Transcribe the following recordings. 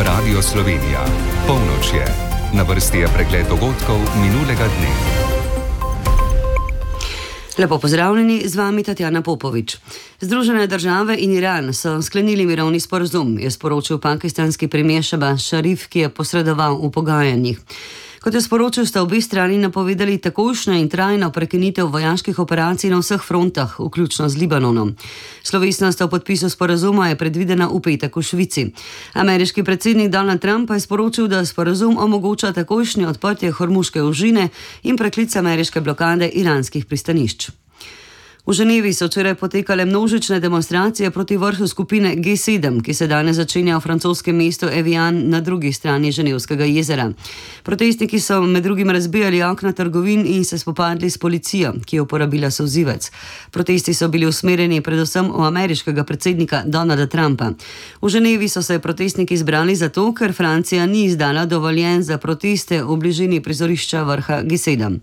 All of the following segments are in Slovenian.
Radio Slovenija. Polnoč je. Na vrsti je pregled dogodkov minulega dne. Lepo pozdravljeni, z vami Tatjana Popovič. Združene države in Iran so sklenili mirovni sporazum, je sporočil pakistanski premier Shehbaz Sharif, ki je posredoval v pogajanjih. Kot je sporočil, sta obe strani napovedali takojšnjo in trajno prekinitev vojaških operacij na vseh frontah, vključno z Libanonom. Slovesnost o podpisu sporazuma je predvidena v petek v Švici. Ameriški predsednik Donald Trump pa je sporočil, da sporazum omogoča takojšnje odprtje Hormuške ožine in preklic ameriške blokade iranskih pristanišč. V Ženevi so včeraj potekale množične demonstracije proti vrhu skupine G7, ki se danes začenja v francoskem mestu Evian na drugi strani Ženevskega jezera. Protestniki so med drugim razbijali okna trgovin in se spopadli s policijo, ki je uporabila solzivec. Protesti so bili usmerjeni predvsem v ameriškega predsednika Donalda Trumpa. V Ženevi so se protestniki zbrali zato, ker Francija ni izdala dovoljenj za proteste v bližini prizorišča vrha G7.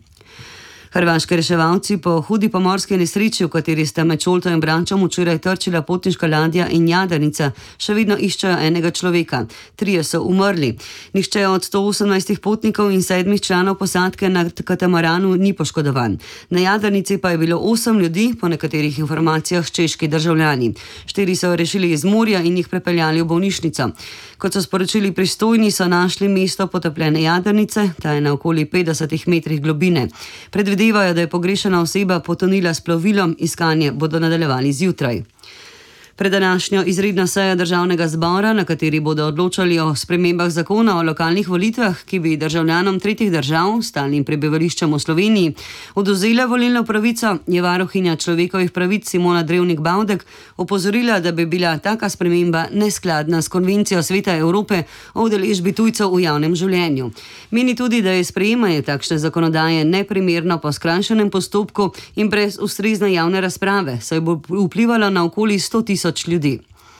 Hrvaški reševalci po hudi pomorski nesreči, v kateri sta med Šolto in Bračom včeraj trčila potniška ladja in jadrnica, še vedno iščejo enega človeka. 3 so umrli. Nihče od 118 potnikov in 7 članov posadke na katamaranu ni poškodovan. Na jadrnici pa je bilo 8 ljudi, po nekaterih informacijah češki državljani. 4 so rešili iz morja in jih prepeljali v bolnišnico. Kot so sporočili pristojni, so našli mesto potopljene jadrnice, ta je na okoli 50 metrih globine. Predvidevajo, da je pogrešana oseba potonila s plovilom, iskanje bodo nadaljevali zjutraj. Pred današnjo izredno sejo državnega zbora, na kateri bodo odločali o spremembah zakona o lokalnih volitvah, ki bi državljanom tretjih držav, stalnim prebivališčem v Sloveniji, odvzela volilno pravico, je varuhinja človekovih pravic Simona Drevnik Bavdek opozorila, da bi bila taka sprememba neskladna s konvencijo Sveta Evrope o udeležbi tujcev v javnem življenju. Meni tudi, da je sprejemanje takšne zakonodaje neprimerno po skrajšanem postopku in brez ustrezne javne razprave, saj bo vplivalo na okoli 100.000 ljudi.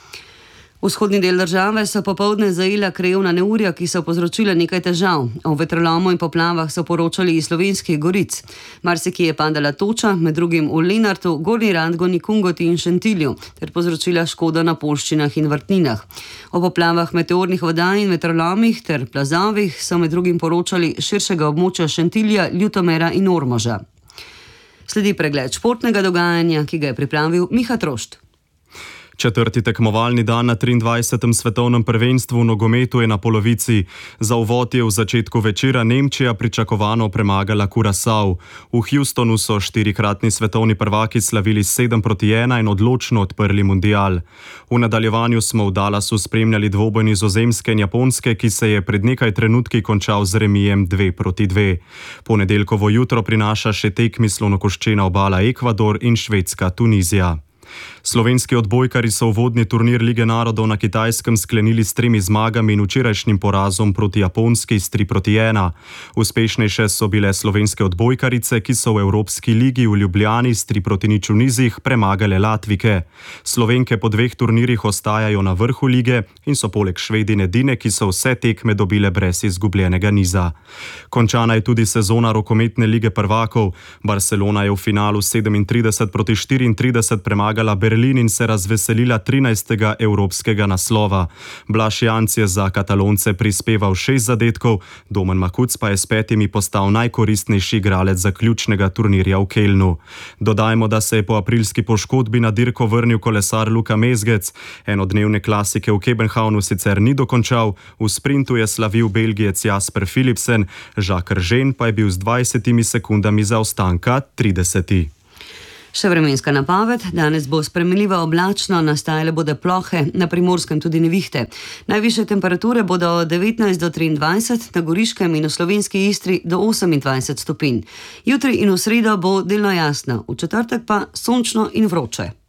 Vzhodni del države so popoldne zajela krajevna neurja, ki so povzročila nekaj težav. O vetrolomu in poplavah so poročali iz Slovenskih goric. Marsikje je padala toča, med drugim v Lenartu, Gornji Radgoni, Kungoti in Šentilju, ter povzročila škodo na poljščinah in vrtninah. O poplavah meteornih voda in vetrolomih ter plazovih so med drugim poročali širšega območja Šentilja, Ljutomera in Ormoža. Sledi pregled športnega dogajanja, ki ga je pripravil Miha Trošt. Četrti tekmovalni dan na 23. svetovnem prvenstvu v nogometu je na polovici. Za uvod je v začetku večera Nemčija pričakovano premagala Curaçao. V Houstonu so 4-kratni svetovni prvaki slavili 7-1 in odločno odprli mundial. V nadaljevanju smo v Dallasu spremljali dvoboj Nizozemske in Japonske, ki se je pred nekaj trenutki končal z remijem 2-2. Ponedeljkovo jutro prinaša še tekmi slonokoščena obala Ekvador in Švedska Tunizija. Slovenski odbojkari so uvodni turnir Lige narodov na Kitajskem sklenili s 3 zmagami in včerajšnjim porazom proti Japonski s 3-1. Uspešnejše so bile slovenske odbojkarice, ki so v Evropski ligi v Ljubljani s 3-0 v nizih premagale Latvike. Slovenke po 2 turnirjih ostajajo na vrhu lige in so poleg Švedin edine, ki so vse tekme dobile brez izgubljenega niza. Končana je tudi sezona rokometne lige prvakov. Barcelona je v finalu 37-34 premagala Berlin in se razveselila 13. evropskega naslova. Blaž Janc je za Katalonce prispeval 6 zadetkov, Domen Makuc pa je s 5 postal najkoristnejši igralec zaključnega turnirja v Kelnu. Dodajmo, da se je po aprilski poškodbi na dirko vrnil kolesar Luka Mezgec. Enodnevne klasike v Kebenhavnu sicer ni dokončal, v sprintu je slavil Belgijec Jasper Philipsen, Jacques Ržen pa je bil z 20 sekundami zaostanka 30. Še vremenska napoved. Danes bo spremenljivo oblačno, nastajale bodo plohe, na Primorskem tudi nevihte. Najvišje temperature bodo od 19 do 23, na Goriškem in v slovenski Istri do 28 stopinj. Jutri in v sredo bo delno jasno, v četrtek pa sončno in vroče.